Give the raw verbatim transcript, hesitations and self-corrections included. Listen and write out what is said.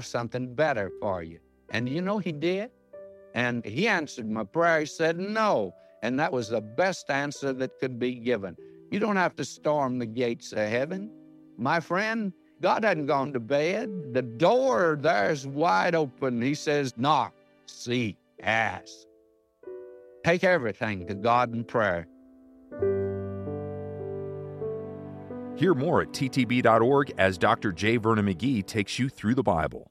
something better for you. And you know he did? And he answered my prayer. He said no. And that was the best answer that could be given. You don't have to storm the gates of heaven. My friend, God hadn't gone to bed. The door there's wide open. He says, knock, seek, ask. Take everything to God in prayer. Hear more at T T B dot org as Doctor J. Vernon McGee takes you through the Bible.